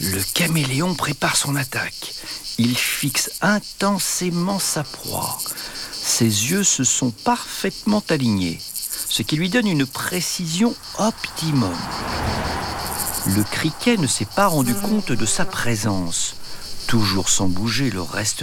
Le caméléon prépare son attaque. Il fixe intensément sa proie. Ses yeux se sont parfaitement alignés, ce qui lui donne une précision optimum. Le criquet ne s'est pas rendu compte de sa présence. Toujours sans bouger, le reste